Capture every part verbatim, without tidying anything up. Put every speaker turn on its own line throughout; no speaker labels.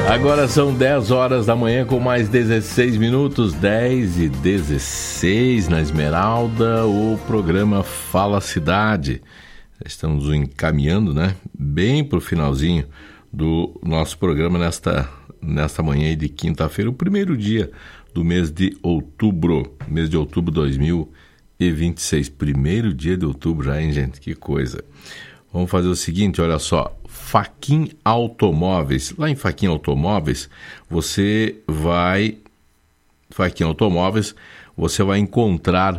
Agora são dez horas da manhã com mais dezesseis minutos, dez e dezesseis na Esmeralda, o programa Fala Cidade. Estamos encaminhando, né, bem para o finalzinho do nosso programa nesta, nesta manhã de quinta-feira, o primeiro dia do mês de outubro, mês de outubro de dois mil e vinte e seis. Primeiro dia de outubro já, hein, gente? Que coisa. Vamos fazer o seguinte, olha só, Faquin Automóveis. Lá em Faquin Automóveis, você vai... Faquin Automóveis, você vai encontrar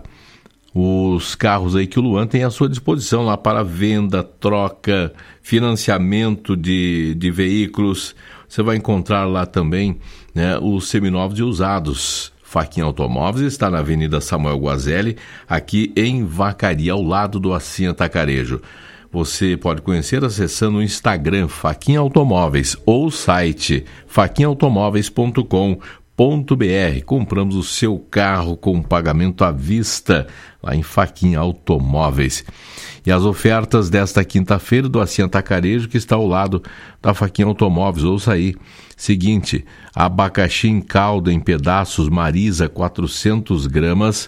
os carros aí que o Luan tem à sua disposição lá para venda, troca, financiamento de, de veículos. Você vai encontrar lá também, né, os seminovos e usados. Faquin Automóveis está na Avenida Samuel Guazelli, aqui em Vacaria, ao lado do Assim Atacarejo. Você pode conhecer acessando o Instagram Faquin Automóveis ou o site faquin automóveis ponto com ponto b r. Compramos o seu carro com pagamento à vista lá em Faquin Automóveis. E as ofertas desta quinta-feira do Assim Atacarejo, que está ao lado da Faquin Automóveis. Ouça aí. Seguinte, abacaxi em calda em pedaços Marisa quatrocentas gramas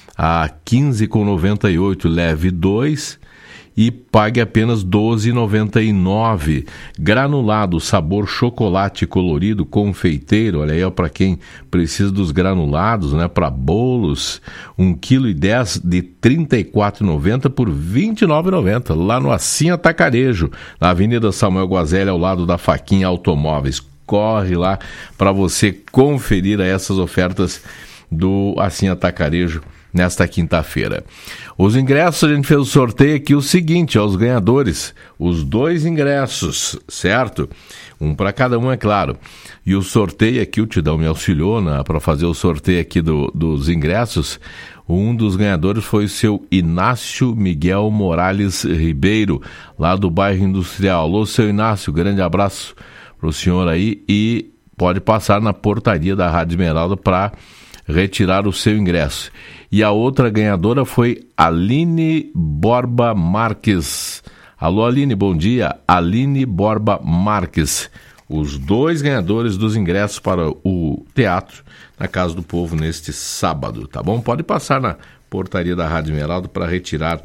a quinze reais e noventa e oito centavos, leve dois e pague apenas doze reais e noventa e nove centavos. Granulado, sabor chocolate colorido, confeiteiro, olha aí, para quem precisa dos granulados, né, para bolos, um vírgula dez quilo de trinta e quatro reais e noventa centavos por vinte e nove reais e noventa centavos, lá no Assim Atacarejo, na Avenida Samuel Guazelli, ao lado da Faquin Automóveis. Corre lá para você conferir essas ofertas do Assim Atacarejo nesta quinta-feira. Os ingressos, a gente fez o sorteio aqui, o seguinte, aos ganhadores, os dois ingressos, certo? Um para cada um, é claro. E o sorteio aqui, o Tidão me auxiliou para fazer o sorteio aqui do, dos ingressos. Um dos ganhadores foi o seu Inácio Miguel Morales Ribeiro, lá do bairro Industrial. Alô, seu Inácio, grande abraço para o senhor aí e pode passar na portaria da Rádio Esmeralda para retirar o seu ingresso. E a outra ganhadora foi Aline Borba Marques. Alô, Aline, bom dia. Aline Borba Marques. Os dois ganhadores dos ingressos para o teatro na Casa do Povo neste sábado, tá bom? Pode passar na portaria da Rádio Esmeralda para retirar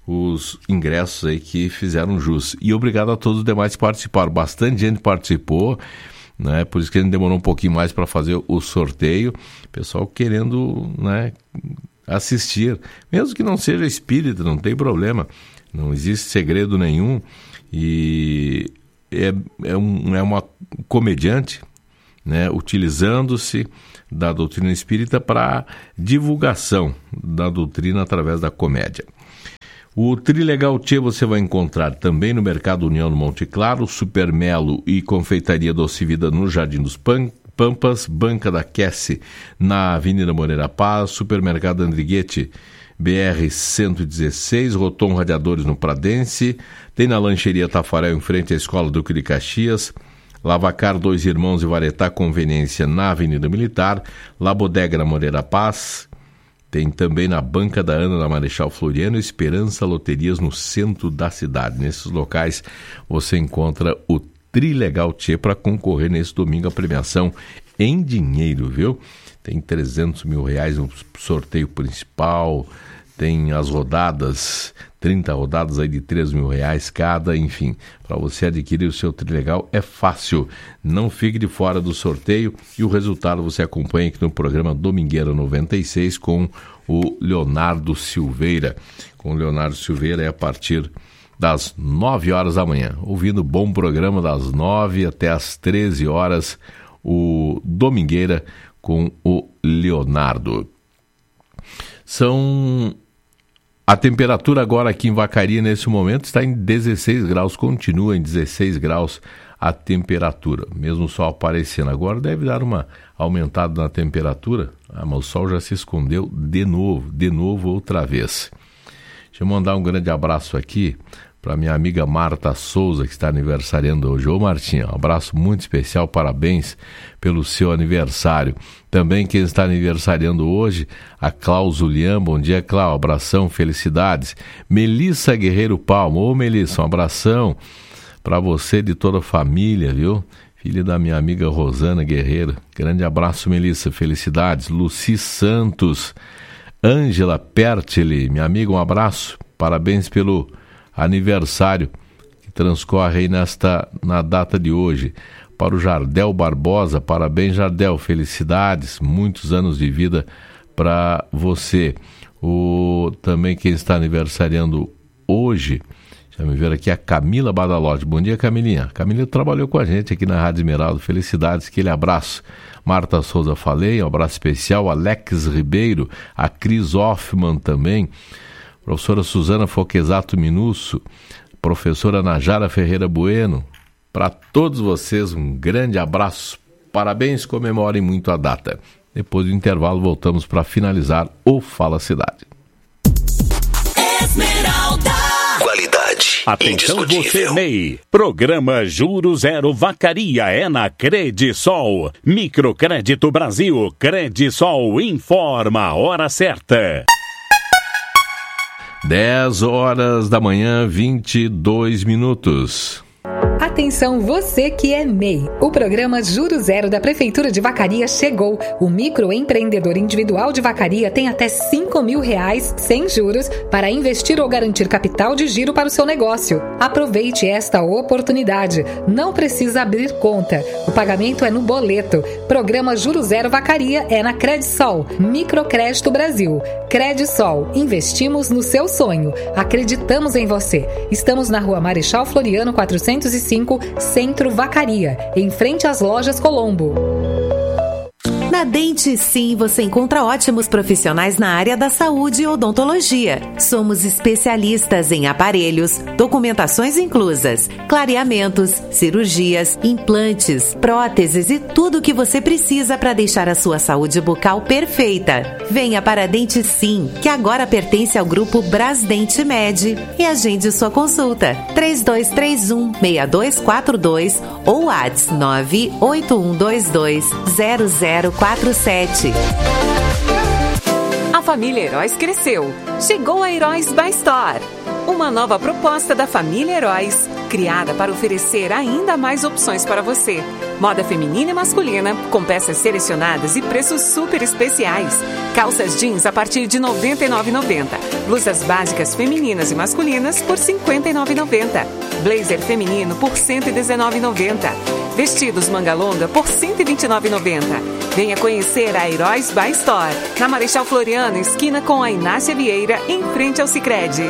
os ingressos aí que fizeram jus. E obrigado a todos os demais que participaram. Bastante gente participou, né? Por isso que a gente demorou um pouquinho mais para fazer o sorteio. Pessoal querendo, né, assistir, mesmo que não seja espírita, não tem problema, não existe segredo nenhum. E é, é, um, é uma comediante, né, utilizando-se da doutrina espírita para divulgação da doutrina através da comédia. O Trilegal Tchê você vai encontrar também no Mercado União no Monte Claro, Super Melo e Confeitaria Doce Vida no Jardim dos Pampas, Banca da Quesse na Avenida Moreira Paz, Supermercado Andriguete B R cento e dezesseis, Rotom Radiadores no Pradense, tem na Lancheria Tafarel em frente à Escola Duque de Caxias, Lavacar Dois Irmãos e Varetá Conveniência na Avenida Militar, La Bodega na Moreira Paz, tem também na Banca da Ana, na Marechal Floriano, Esperança Loterias no centro da cidade. Nesses locais você encontra o Trilegal Tchê para concorrer nesse domingo à premiação em dinheiro, viu? Tem trezentos mil reais no sorteio principal, tem as rodadas, trinta rodadas aí de três mil reais cada, enfim. Para você adquirir o seu Trilegal é fácil. Não fique de fora do sorteio e o resultado você acompanha aqui no programa Domingueira noventa e seis com o Leonardo Silveira. Com o Leonardo Silveira é a partir das nove horas da manhã. Ouvindo bom programa das nove até as treze horas, o Domingueira com o Leonardo. São... A temperatura agora aqui em Vacaria, nesse momento, está em dezesseis graus, continua em dezesseis graus a temperatura, mesmo o sol aparecendo. Agora deve dar uma aumentada na temperatura, ah, mas o sol já se escondeu de novo, de novo outra vez. Deixa eu mandar um grande abraço aqui para minha amiga Marta Souza, que está aniversariando hoje. Ô Martinha, um abraço muito especial, parabéns pelo seu aniversário. Também quem está aniversariando hoje, a Clausulian, bom dia Clau, abração, felicidades. Melissa Guerreiro Palma, ô Melissa, um abração para você de toda a família, viu? filha da minha amiga Rosana Guerreiro. Grande abraço, Melissa, felicidades. Luci Santos, Ângela Pertili, minha amiga, um abraço, parabéns pelo aniversário que transcorre aí nesta, na data de hoje. Para o Jardel Barbosa, parabéns, Jardel, felicidades, muitos anos de vida para você. O, também quem está aniversariando hoje, deixa eu ver aqui, a Camila Badalotti. Bom dia, Camilinha. A Camila trabalhou com a gente aqui na Rádio Esmeralda, felicidades, aquele abraço. Marta Souza falei, um abraço especial. Alex Ribeiro, a Cris Hoffman também, professora Suzana Foquesato Minusso, professora Najara Ferreira Bueno. Para todos vocês, um grande abraço, parabéns, comemorem muito a data. Depois do intervalo, voltamos para finalizar o Fala Cidade.
Esmeralda. Qualidade.
Atenção você, M E I. Programa Juro Zero Vacaria é na Credisol. Microcrédito Brasil. Credisol informa a hora certa.
dez horas da manhã, vinte e dois minutos.
Atenção você que é M E I. O programa Juro Zero da Prefeitura de Vacaria chegou. O microempreendedor individual de Vacaria tem até cinco mil reais sem juros para investir ou garantir capital de giro para o seu negócio. Aproveite esta oportunidade. Não precisa abrir conta. O pagamento é no boleto. Programa Juro Zero Vacaria é na Credisol. Microcrédito Brasil. Credisol. Investimos no seu sonho. Acreditamos em você. Estamos na Rua Marechal Floriano quatrocentos e cinco, Centro Vacaria, em frente às lojas Colombo.
Na Dente Sim, você encontra ótimos profissionais na área da saúde e odontologia. Somos especialistas em aparelhos, documentações inclusas, clareamentos, cirurgias, implantes, próteses e tudo o que você precisa para deixar a sua saúde bucal perfeita. Venha para a Dente Sim, que agora pertence ao grupo Brasdente Med, e agende sua consulta. três dois três um, seis dois quatro dois ou WhatsApp nove oito um dois dois zero zero quatro sete.
A família Heróis cresceu. Chegou a Heróis by Store, uma nova proposta da família Heróis, criada para oferecer ainda mais opções para você. Moda feminina e masculina, com peças selecionadas e preços super especiais. Calças jeans a partir de noventa e nove reais e noventa centavos. Blusas básicas femininas e masculinas por cinquenta e nove reais e noventa centavos. Blazer feminino por cento e dezenove reais e noventa centavos. Vestidos manga longa por cento e vinte e nove reais e noventa centavos. Venha conhecer a Heróis by Store, na Marechal Floriano, esquina com a Inácia Vieira, em frente ao Sicredi.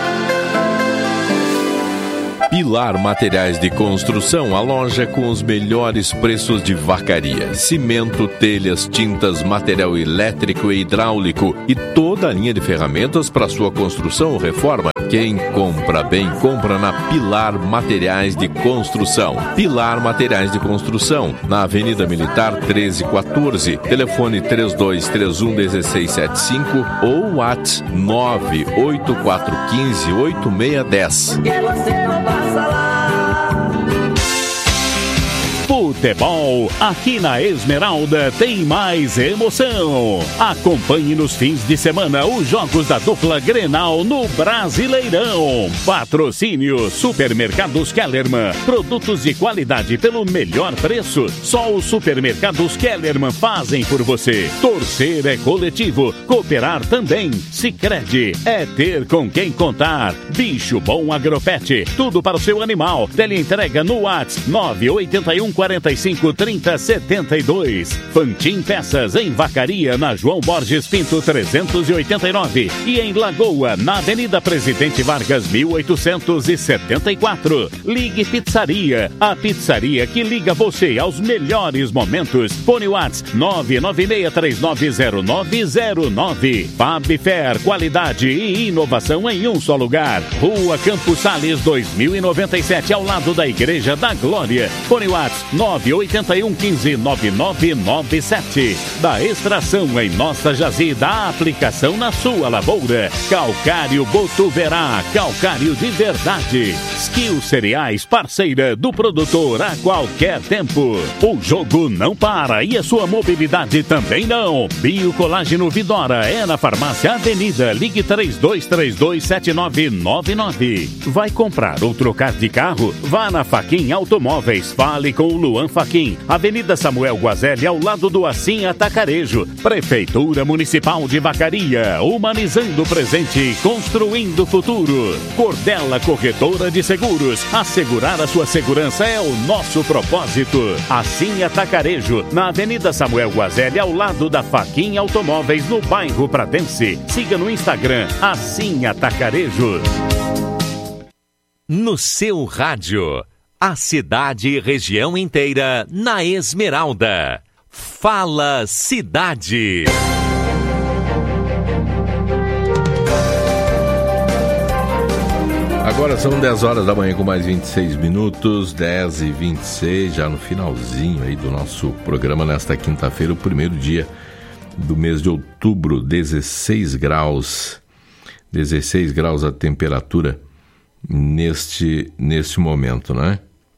Pilar Materiais de Construção, a loja com os melhores preços de Vacaria. Cimento, telhas, tintas, material elétrico e hidráulico e toda a linha de ferramentas para sua construção ou reforma. Quem compra bem, compra na Pilar Materiais de Construção. Pilar Materiais de Construção, na Avenida Militar treze quatorze. Telefone três dois três um um seis sete cinco ou WhatsApp nove oito quatro um cinco oito seis um zero.
Futebol, aqui na Esmeralda tem mais emoção. Acompanhe nos fins de semana os jogos da dupla Grenal no Brasileirão. Patrocínio Supermercados Kellerman. Produtos de qualidade pelo melhor preço. Só os Supermercados Kellerman fazem por você. Torcer é coletivo, cooperar também. Sicredi é ter com quem contar. Bicho Bom Agropet, tudo para o seu animal. Teleentrega no WhatsApp nove oito um quarenta e cinco trinta setenta e dois. Fantin Peças em Vacaria, na João Borges Pinto trezentos e oitenta e nove e em Lagoa, na Avenida Presidente Vargas mil oitocentos e setenta e quatro. Ligue Pizzaria, a pizzaria que liga você aos melhores momentos. Fone WhatsApp nove nove seis três nove zero nove zero nove. Fab Fair, qualidade e inovação em um só lugar. Rua Campos Sales dois mil e noventa e sete, ao lado da Igreja da Glória. Fone WhatsApp nove oito um um cinco nove nove nove sete. Da extração em nossa jazida, a aplicação na sua lavoura. Calcário Botuverá, calcário de verdade. Skill Cereais, parceira do produtor a qualquer tempo. O jogo não para e a sua mobilidade também não. Biocolágeno Vidora é na Farmácia Avenida. Ligue três dois três dois sete nove nove nove. Vai comprar ou trocar de carro? Vá na Faquin Automóveis. Fale com Luan Fachin, Avenida Samuel Guazelli, ao lado do Assim Atacarejo. Prefeitura Municipal de Vacaria, humanizando o presente, construindo o futuro. Cordela Corretora de Seguros, assegurar a sua segurança é o nosso propósito. Assim Atacarejo, na Avenida Samuel Guazelli, ao lado da Fachin Automóveis, no bairro Pratense. Siga no Instagram, Assim Atacarejo.
No seu rádio, a cidade e região inteira na Esmeralda. Fala Cidade.
Agora são dez horas da manhã com mais vinte e seis minutos, dez e vinte e seis, já no finalzinho aí do nosso programa nesta quinta-feira, o primeiro dia do mês de outubro, dezesseis graus, dezesseis graus a temperatura neste, neste momento, né?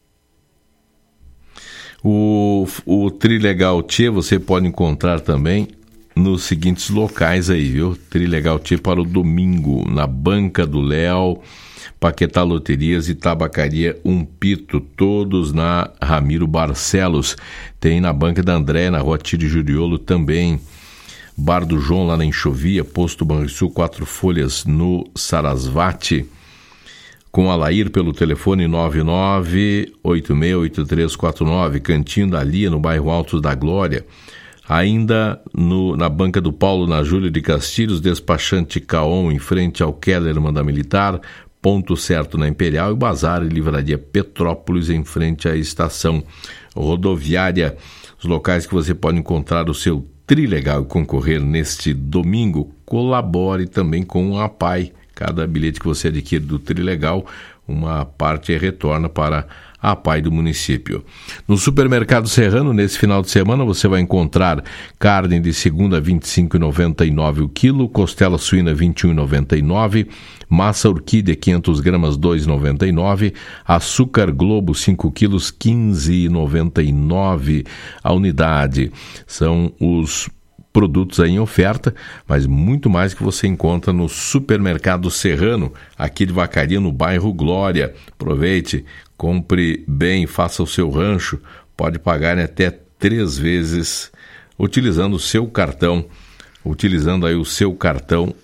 O, o Trilegal Tchê você pode encontrar também nos seguintes locais aí, viu? Trilegal Tchê para o domingo, na Banca do Léo, Paquetá Loterias e Tabacaria Um Pito, todos na Ramiro Barcelos. Tem na Banca da André, na Rua Tire Juriolo também. Bar do João lá na Enxovia, Posto Banrisul, Quatro Folhas no Sarasvati. Com Alair pelo telefone nove nove oito seis oito três quatro nove, Cantinho da Lia, no bairro Altos da Glória. Ainda no, na Banca do Paulo, na Júlia de Castilhos, despachante Caon, em frente ao Kellerman da Militar, Ponto Certo na Imperial e Bazar e Livraria Petrópolis, em frente à estação rodoviária. Os locais que você pode encontrar o seu Trilegal e concorrer neste domingo. Colabore também com a P A I. Cada bilhete que você adquire do Trilegal, uma parte retorna para a P A I do município. No Supermercado Serrano, nesse final de semana, você vai encontrar carne de segunda vinte e cinco reais e noventa e nove centavos o quilo, costela suína vinte e um reais e noventa e nove centavos, massa orquídea quinhentas gramas dois reais e noventa e nove centavos, açúcar Globo cinco quilos quinze reais e noventa e nove centavos a unidade. São os produtos aí em oferta, mas muito mais que você encontra no Supermercado Serrano, aqui de Vacaria, no bairro Glória. Aproveite, compre bem, faça o seu rancho, pode pagar em até três vezes utilizando o seu cartão, utilizando aí o seu cartão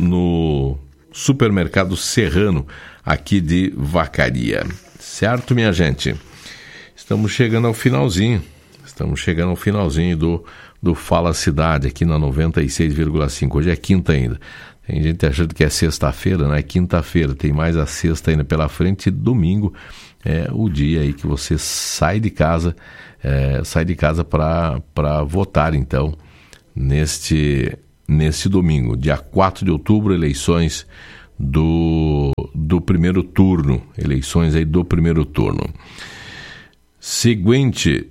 no Supermercado Serrano, aqui de Vacaria. Certo, minha gente? Estamos chegando ao finalzinho, estamos chegando ao finalzinho do do Fala Cidade, aqui na noventa e seis vírgula cinco. Hoje é quinta ainda. Tem gente achando que é sexta-feira, não é quinta-feira. Tem mais a sexta ainda pela frente. E domingo é o dia aí que você sai de casa, é, sai de casa para para votar, então, neste, neste domingo. Dia quatro de outubro, eleições do, do primeiro turno. Eleições aí do primeiro turno. Seguinte...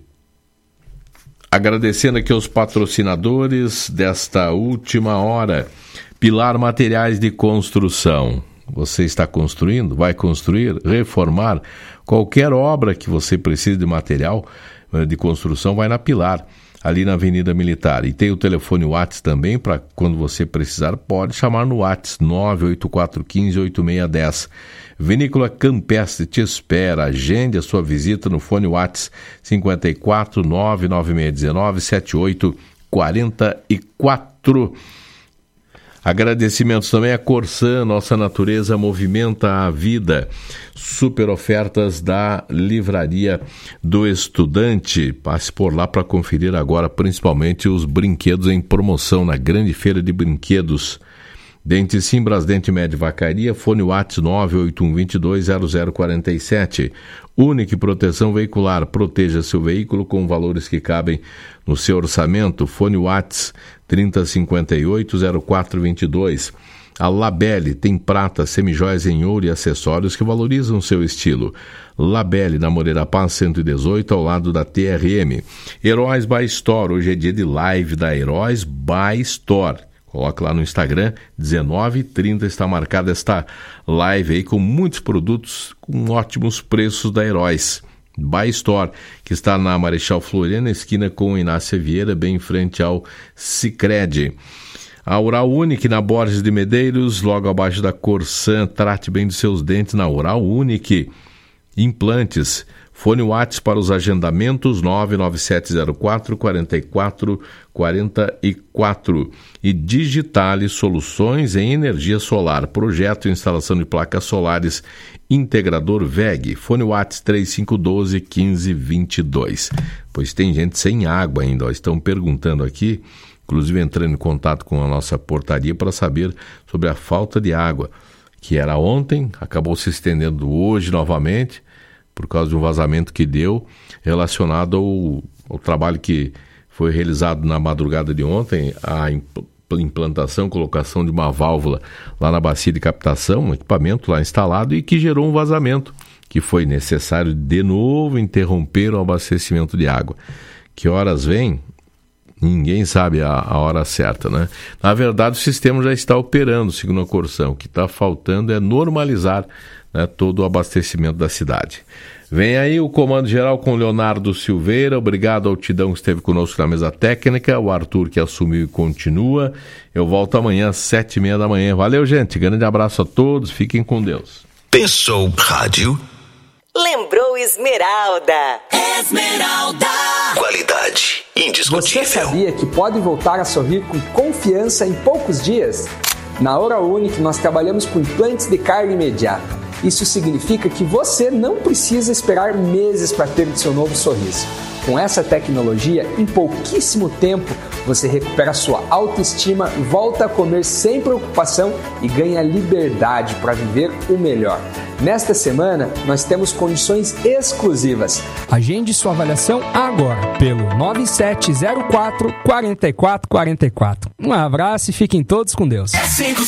Agradecendo aqui aos patrocinadores desta última hora. Pilar Materiais de Construção. Você está construindo? Vai construir? Reformar? Qualquer obra que você precise de material de construção, vai na Pilar, ali na Avenida Militar. E tem o telefone WhatsApp também, para quando você precisar, pode chamar no WhatsApp nove oito quatro um cinco oito seis um zero. Vinícola Campestre te espera. Agende a sua visita no fone WhatsApp cinco quatro nove nove seis um nove sete oito quatro quatro. Agradecimentos também a Corsan, nossa natureza movimenta a vida. Super ofertas da Livraria do Estudante. Passe por lá para conferir agora, principalmente os brinquedos em promoção na grande feira de brinquedos. Dente Sim, Brasdente Médio Vacaria, fone WhatsApp nove oito um dois dois zero zero quatro sete. Única Proteção Veicular, proteja seu veículo com valores que cabem no seu orçamento. Fone WhatsApp trinta cinquenta e oito zero quatro vinte e dois. A Labelle tem prata, semijoias em ouro e acessórios que valorizam seu estilo. Labelle, na Moreira Paz cento e dezoito, ao lado da T R M. Heróis by Store, hoje é dia de live da Heróis by Store. Coloque lá no Instagram, dezenove e trinta está marcada esta live aí com muitos produtos com ótimos preços da Heróis by Store, que está na Marechal Floriano, esquina com Inácia Vieira, bem em frente ao Sicredi. A Oral Unique na Borges de Medeiros, logo abaixo da Corsan. Trate bem dos seus dentes na Oral Unique. Implantes, Fone WhatsApp para os agendamentos nove nove sete zero quatro quatro quatro quatro quatro. E Digitale Soluções em Energia Solar. Projeto e instalação de placas solares Integrador V E G. Fone WhatsApp três cinco um dois, um cinco dois dois. Pois tem gente sem água ainda. Ó. Estão perguntando aqui, inclusive entrando em contato com a nossa portaria para saber sobre a falta de água, que era ontem, acabou se estendendo hoje novamente, por causa de um vazamento que deu, relacionado ao, ao trabalho que foi realizado na madrugada de ontem, a implantação, colocação de uma válvula lá na bacia de captação, um equipamento lá instalado e que gerou um vazamento, que foi necessário de novo interromper o abastecimento de água. Que horas vem? Ninguém sabe a, a hora certa, né? Na verdade, o sistema já está operando, segundo a Corsan. O que está faltando é normalizar, né, todo o abastecimento da cidade. Vem aí o Comando Geral com Leonardo Silveira. Obrigado ao Tidão que esteve conosco na mesa técnica, o Arthur que assumiu e continua. Eu volto amanhã às sete e meia da manhã. Valeu, gente. Grande abraço a todos. Fiquem com Deus.
Pensou rádio?
Lembrou Esmeralda.
Esmeralda. Qualidade indiscutível.
Você sabia que pode voltar a sorrir com confiança em poucos dias? Na Oral Unique nós trabalhamos com implantes de carga imediata. Isso significa que você não precisa esperar meses para ter o seu novo sorriso. Com essa tecnologia, em pouquíssimo tempo, você recupera sua autoestima, volta a comer sem preocupação e ganha liberdade para viver o melhor. Nesta semana, nós temos condições exclusivas.
Agende sua avaliação agora pelo nove sete zero quatro, quatro quatro quatro quatro. Um abraço e fiquem todos com Deus.